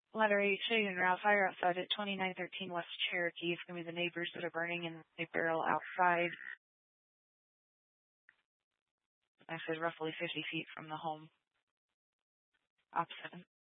Letter 8, Shade and Ralph, fire outside at 2913 West Cherokee. It's going to be the neighbors that are burning in a barrel outside. I said roughly 50 feet from the home. Opposite